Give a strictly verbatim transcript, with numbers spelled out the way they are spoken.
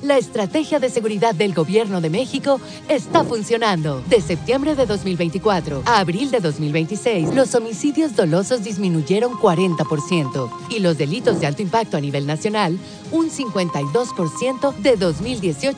La estrategia de seguridad del Gobierno de México está funcionando. De septiembre de dos mil veinticuatro a abril de dos mil veintiséis, los homicidios dolosos disminuyeron cuarenta por ciento y los delitos de alto impacto a nivel nacional un cincuenta y dos por ciento de dos mil dieciocho